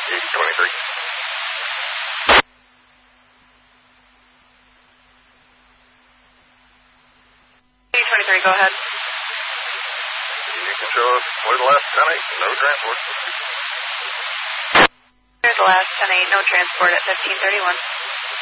23. 23, go ahead. You can show us where the last 10-8, no transport. Here's the last 10-8, no transport at 1531.